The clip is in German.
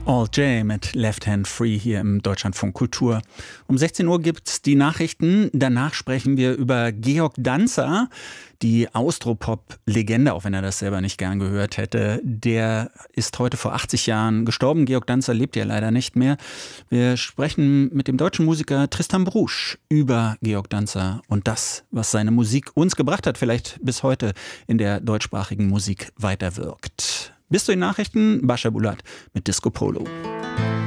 All J mit Left Hand Free hier im Deutschlandfunk Kultur. Um 16 Uhr gibt's die Nachrichten. Danach sprechen wir über Georg Danzer, die Austropop-Legende, auch wenn er das selber nicht gern gehört hätte. Der ist heute vor 80 Jahren gestorben. Georg Danzer lebt ja leider nicht mehr. Wir sprechen mit dem deutschen Musiker Tristan Brusch über Georg Danzer und das, was seine Musik uns gebracht hat, vielleicht bis heute in der deutschsprachigen Musik weiterwirkt. Bis zu den Nachrichten, Bascha Bulat mit Disco Polo.